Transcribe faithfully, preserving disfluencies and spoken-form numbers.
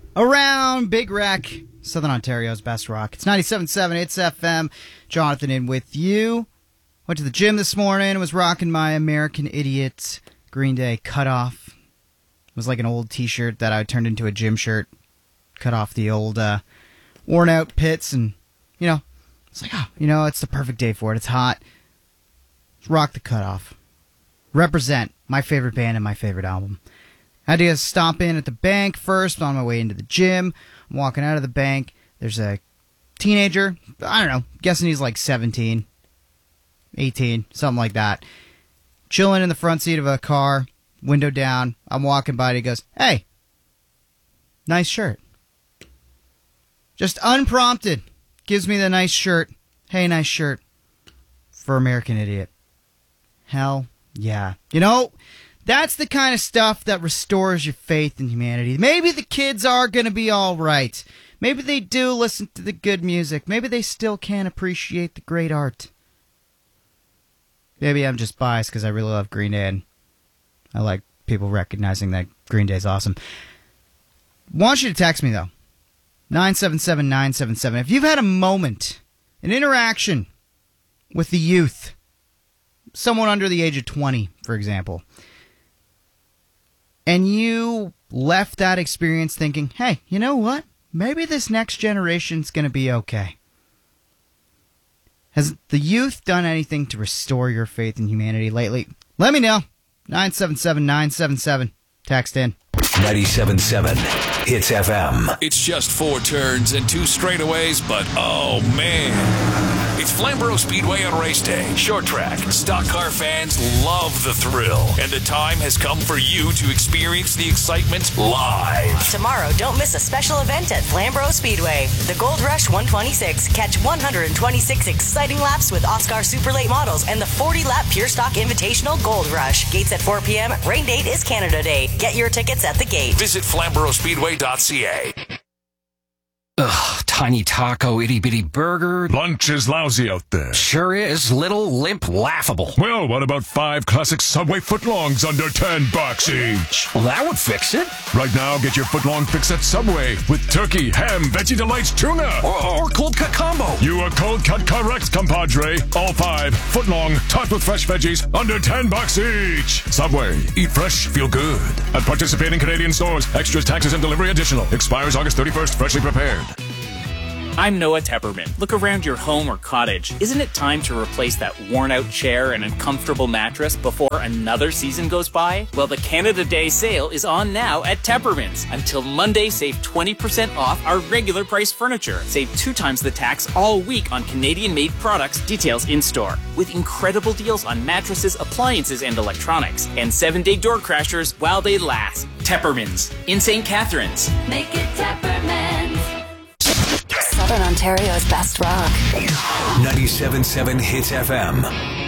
Around Big Wreck, Southern Ontario's best rock. It's ninety-seven point seven, it's F M. Jonathan in with you. Went to the gym this morning, was rocking my American Idiot Green Day Cutoff. It was like an old t-shirt that I turned into a gym shirt. Cut off the old uh, worn out pits, and, you know, it's like, oh, you know, it's the perfect day for it. It's hot. Let's rock the Cutoff. Represent, my favorite band and my favorite album. I had to stop in at the bank first on my way into the gym. I'm walking out of the bank. There's a teenager, I don't know, guessing he's like seventeen, eighteen, something like that, chilling in the front seat of a car, window down. I'm walking by and he goes, "Hey, nice shirt." Just unprompted, gives me the nice shirt. Hey, nice shirt. For American Idiot. Hell yeah. You know, that's the kind of stuff that restores your faith in humanity. Maybe the kids are going to be all right. Maybe they do listen to the good music. Maybe they still can appreciate the great art. Maybe I'm just biased because I really love Green Day and I like people recognizing that Green Day is awesome. Want you to text me, though. nine seven seven nine seven seven. If you've had a moment, an interaction with the youth, someone under the age of twenty, for example, and you left that experience thinking, hey, you know what? Maybe this next generation's going to be okay. Has the youth done anything to restore your faith in humanity lately? Let me know. nine seven seven nine seven seven. Text in. ninety-seven point seven Hits F M. It's just four turns and two straightaways, but oh man. It's Flamborough Speedway on race day. Short track. Stock car fans love the thrill. And the time has come for you to experience the excitement live. Tomorrow, don't miss a special event at Flamborough Speedway. The Gold Rush one twenty-six. Catch one hundred twenty-six exciting laps with Oscar Super Late models and the forty-lap Pure Stock Invitational Gold Rush. Gates at four p.m. Rain date is Canada Day. Get your tickets at the gate. Visit flamborough speedway dot c a. Ugh, tiny taco, itty-bitty burger. Lunch is lousy out there. Sure is. Little, limp, laughable. Well, what about five classic Subway footlongs under ten bucks each? Well, that would fix it. Right now, get your footlong fix at Subway with turkey, ham, Veggie Delights, tuna. Or, or cold cut combo. You are cold cut correct, compadre. All five, footlong, topped with fresh veggies, under ten bucks each. Subway. Eat fresh, feel good. At participating Canadian stores. Extras, taxes, and delivery additional. Expires August thirty-first. Freshly prepared. I'm Noah Tepperman. Look around your home or cottage. Isn't it time to replace that worn-out chair and uncomfortable mattress before another season goes by? Well, the Canada Day sale is on now at Tepperman's. Until Monday, save twenty percent off our regular price furniture. Save two times the tax all week on Canadian-made products. Details in-store. With incredible deals on mattresses, appliances, and electronics. And seven-day door crashers while they last. Tepperman's in Saint Catharines. Make it Tepperman's. Southern Ontario's best rock. ninety-seven point seven Hits F M.